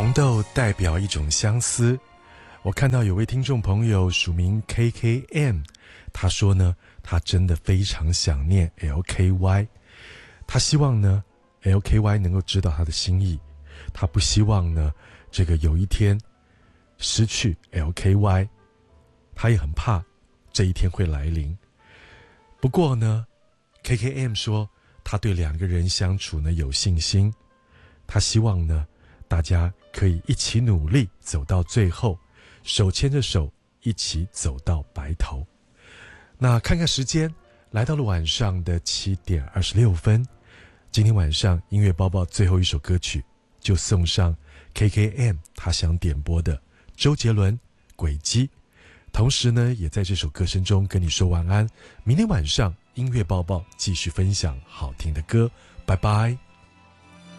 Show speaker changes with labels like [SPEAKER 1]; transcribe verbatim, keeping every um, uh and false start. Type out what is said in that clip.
[SPEAKER 1] 红豆代表一种相思。我看到有位听众朋友署名 K K M， 他说呢，他真的非常想念 L K Y， 他希望呢 L K Y 能够知道他的心意，他不希望呢这个有一天失去 L K Y， 他也很怕这一天会来临。不过呢 K K M 说他对两个人相处呢有信心，他希望呢大家可以一起努力走到最后，手牵着手一起走到白头。那看看时间，来到了晚上的七点二十六分。今天晚上音乐包包最后一首歌曲就送上 K K M 他想点播的周杰伦轨迹，同时呢也在这首歌声中跟你说晚安。明天晚上音乐包包继续分享好听的歌，拜拜。